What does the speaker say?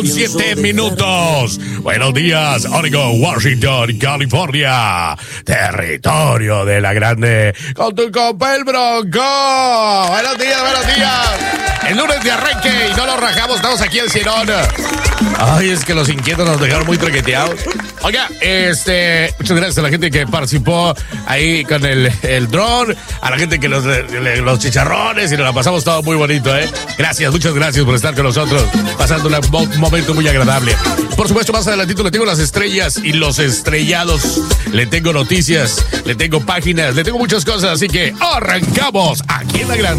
7 minutos. Buenos días, Oregon, Washington, California. Territorio de la grande. Con tu compa el Bronco. Buenos días, buenos días. El lunes de arranque y no nos rajamos, estamos aquí en Cirón. Ay, es que los inquietos nos dejaron muy traqueteados. Oiga, muchas gracias a la gente que participó ahí con el dron, a la gente que los chicharrones, y nos la pasamos todo muy bonito, ¿eh? Gracias, muchas gracias por estar con nosotros, pasando un momento muy agradable. Por supuesto, más adelantito le tengo las estrellas y los estrellados, le tengo noticias, le tengo páginas, le tengo muchas cosas, así que arrancamos aquí en la grande.